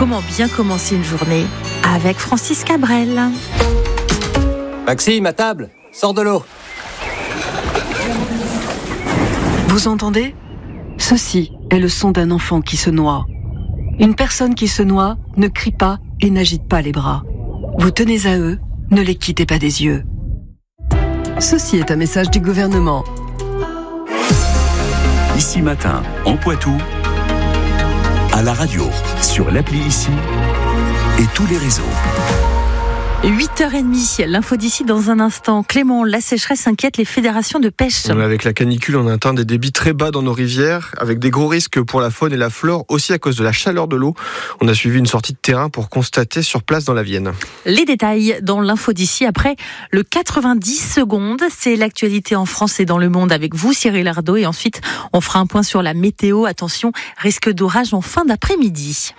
Comment bien commencer une journée avec Francis Cabrel. Maxime, à table, sors de l'eau. Vous entendez ? Ceci est le son d'un enfant qui se noie. Une personne qui se noie ne crie pas et n'agite pas les bras. Vous tenez à eux, ne les quittez pas des yeux. Ceci est un message du gouvernement. Ici Matin, en Poitou, à la radio, sur l'appli Ici et tous les réseaux. 8h30, l'info d'ici dans un instant. Clément, la sécheresse inquiète les fédérations de pêche. Avec la canicule, on atteint des débits très bas dans nos rivières, avec des gros risques pour la faune et la flore, aussi à cause de la chaleur de l'eau. On a suivi une sortie de terrain pour constater sur place dans la Vienne. Les détails dans l'info d'ici après le 90 secondes. C'est l'actualité en France et dans le monde avec vous, Cyril Ardo. Et ensuite, on fera un point sur la météo. Attention, risque d'orage en fin d'après-midi.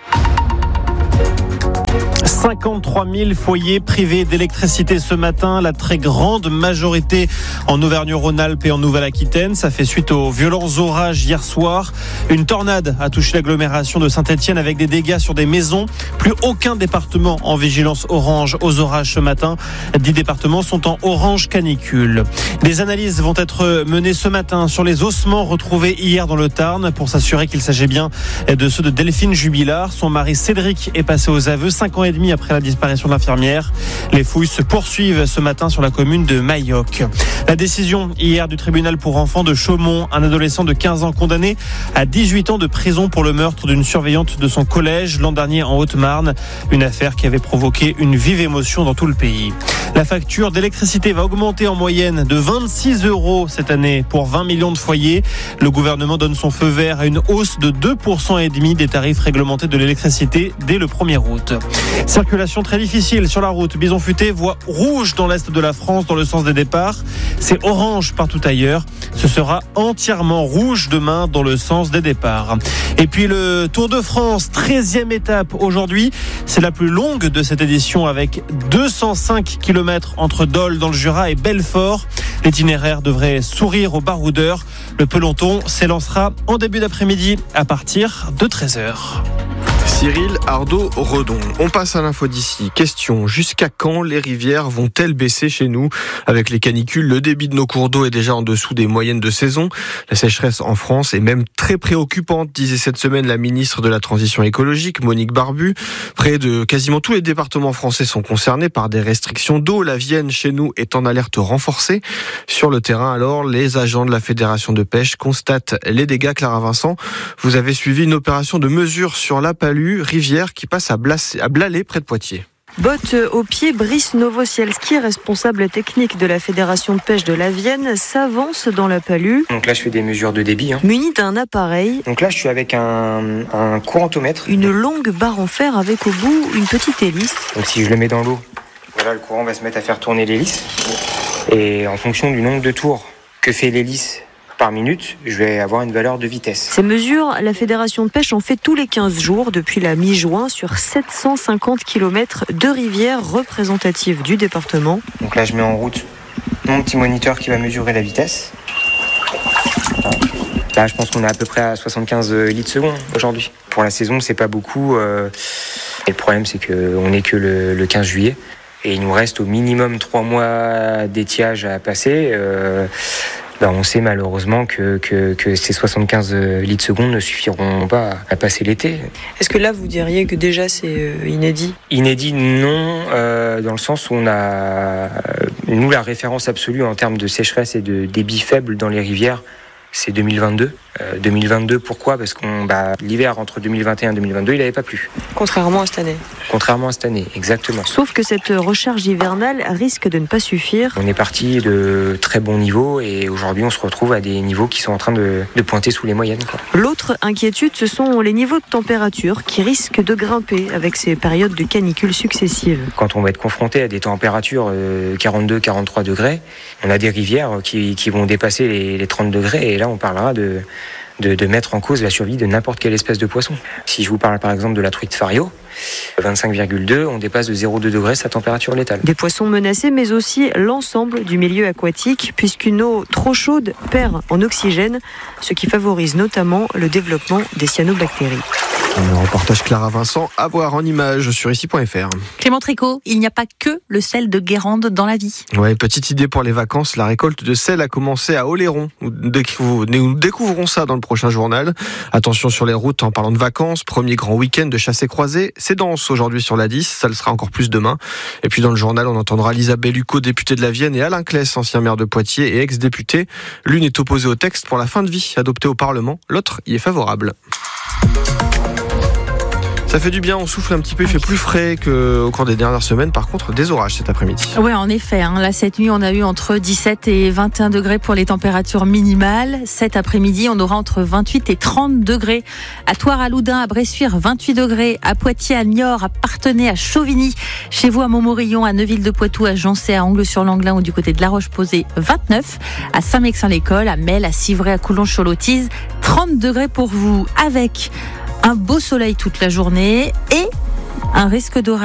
53 000 foyers privés d'électricité ce matin, la très grande majorité en Auvergne-Rhône-Alpes et en Nouvelle-Aquitaine. Ça fait suite aux violents orages hier soir. Une tornade a touché l'agglomération de Saint-Étienne avec des dégâts sur des maisons. Plus aucun département en vigilance orange aux orages ce matin. 10 départements sont en orange canicule. Des analyses vont être menées ce matin sur les ossements retrouvés hier dans le Tarn pour s'assurer qu'il s'agit bien de ceux de Delphine Jubilard. Son mari Cédric est passé aux aveux 5 ans et demi après la disparition de l'infirmière. Les fouilles se poursuivent ce matin sur la commune de Mailloc. La décision hier du tribunal pour enfants de Chaumont, un adolescent de 15 ans condamné à 18 ans de prison pour le meurtre d'une surveillante de son collège l'an dernier en Haute-Marne. Une affaire qui avait provoqué une vive émotion dans tout le pays. La facture d'électricité va augmenter en moyenne de 26 € cette année pour 20 millions de foyers. Le gouvernement donne son feu vert à une hausse de 2,5% des tarifs réglementés de l'électricité dès le 1er août. Circulation très difficile sur la route. Bison Futé, voie rouge dans l'est de la France dans le sens des départs. C'est orange partout ailleurs. Ce sera entièrement rouge demain dans le sens des départs. Et puis le Tour de France, 13e étape aujourd'hui. C'est la plus longue de cette édition avec 205 km entre Dole dans le Jura et Belfort. L'itinéraire devrait sourire aux baroudeurs. Le peloton s'élancera en début d'après-midi à partir de 13h. Cyril Ardo-Redon. On passe à l'info d'ici. Question, jusqu'à quand les rivières vont-elles baisser chez nous ? Avec les canicules, le débit de nos cours d'eau est déjà en dessous des moyennes de saison. La sécheresse en France est même très préoccupante, disait cette semaine la ministre de la Transition écologique, Monique Barbu. Près de quasiment tous les départements français sont concernés par des restrictions d'eau. La Vienne, chez nous, est en alerte renforcée. Sur le terrain, alors, les agents de la Fédération de pêche constatent les dégâts. Clara Vincent, vous avez suivi une opération de mesure sur la Palue, rivière qui passe à Blalais, près de Poitiers. Bottes aux pieds, Brice Novosielski, responsable technique de la Fédération de pêche de la Vienne, s'avance dans la Palue. Donc là, je fais des mesures de débit. Muni d'un appareil. Donc là, je suis avec un courantomètre. Une longue barre en fer avec au bout une petite hélice. Donc si je le mets dans l'eau, voilà, le courant va se mettre à faire tourner l'hélice. Et en fonction du nombre de tours que fait l'hélice par minute, je vais avoir une valeur de vitesse. Ces mesures, la Fédération de pêche en fait tous les 15 jours depuis la mi-juin sur 750 km de rivières représentatives du département. Donc là, je mets en route mon petit moniteur qui va mesurer la vitesse. Là, je pense qu'on est à peu près à 75 litres seconde aujourd'hui. Pour la saison, c'est pas beaucoup. Et le problème, c'est qu'on n'est que le 15 juillet. Et il nous reste au minimum 3 mois d'étiage à passer. On sait malheureusement que ces 75 litres secondes ne suffiront pas à passer l'été. Est-ce que là, vous diriez que déjà c'est inédit ? Inédit, non, dans le sens où on a, nous, la référence absolue en termes de sécheresse et de débit faible dans les rivières, c'est 2022. 2022, pourquoi ? Parce que l'hiver entre 2021 et 2022, il n'avait pas plu. Contrairement à cette année. Contrairement à cette année, exactement. Sauf que cette recharge hivernale risque de ne pas suffire. On est parti de très bons niveaux et aujourd'hui, on se retrouve à des niveaux qui sont en train de pointer sous les moyennes, quoi. L'autre inquiétude, ce sont les niveaux de température qui risquent de grimper avec ces périodes de canicule successives. Quand on va être confronté à des températures 42-43 degrés, on a des rivières qui vont dépasser les 30 degrés et là, on parlera de mettre en cause la survie de n'importe quelle espèce de poisson. Si je vous parle par exemple de la truite Fario, 25,2, on dépasse de 0,2 degrés sa température létale. Des poissons menacés, mais aussi l'ensemble du milieu aquatique, puisqu'une eau trop chaude perd en oxygène, ce qui favorise notamment le développement des cyanobactéries. Un reportage Clara Vincent à voir en images sur ici.fr. Clément Tricot, il n'y a pas que le sel de Guérande dans la vie. Ouais, petite idée pour les vacances, la récolte de sel a commencé à Oléron. Nous découvrons ça dans le prochain journal. Attention sur les routes en parlant de vacances, premier grand week-end de chassé-croisé. C'est dense aujourd'hui sur la 10, ça le sera encore plus demain. Et puis dans le journal, on entendra Lisa Bellucco, députée de la Vienne, et Alain Claes, ancien maire de Poitiers et ex-député. L'une est opposée au texte pour la fin de vie adopté au Parlement, l'autre y est favorable. Ça fait du bien, on souffle un petit peu, il fait plus frais qu'au cours des dernières semaines. Par contre, des orages cet après-midi. Oui, en effet. Là, cette nuit, on a eu entre 17 et 21 degrés pour les températures minimales. Cet après-midi, on aura entre 28 et 30 degrés. À Thouars, à Loudun, à Bressuire, 28 degrés. À Poitiers, à Niort, à Parthenay, à Chauvigny. Chez vous, à Montmorillon, à Neuville-de-Poitou, à Joncé, à Angles-sur-Langlin ou du côté de La Roche-Posay, 29. À Saint-Mexin-l'École, à Mel, à Civray, à Coulon-sur-l'Autise, 30 degrés pour vous. Avec un beau soleil toute la journée et un risque d'orage.